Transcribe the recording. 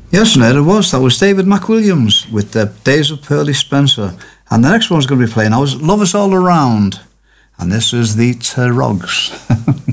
Yes, Ned, it was. That was David McWilliams with the Days of Pearly Spencer. And the next one's going to be playing now is Love Us All Around. And this is the Turrogs.